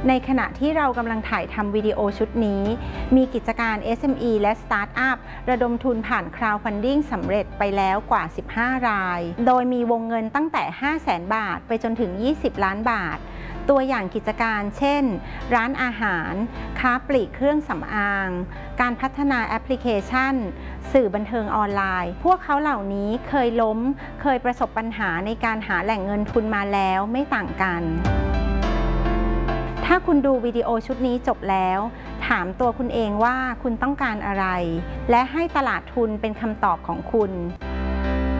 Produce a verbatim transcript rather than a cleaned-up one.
ในขณะที่เรากำลังถ่ายทำวิดีโอชุดนี้มีกิจการ เอส เอ็ม อี และสตาร์ทอัพระดมทุนผ่าน Crowdfunding สำเร็จไปแล้วกว่าสิบห้ารายโดยมีวงเงินตั้งแต่ ห้าแสน บาทไปจนถึงยี่สิบล้านบาทตัวอย่างกิจการเช่นร้านอาหารค้าปลีกเครื่องสำอางการพัฒนาแอปพลิเคชันสื่อบันเทิงออนไลน์พวกเขาเหล่านี้เคยล้มเคยประสบปัญหาในการหาแหล่งเงินทุนมาแล้วไม่ต่างกันถ้าคุณดูวิดีโอชุดนี้จบแล้วถามตัวคุณเองว่าคุณต้องการอะไรและให้ตลาดทุนเป็นคำตอบของคุณ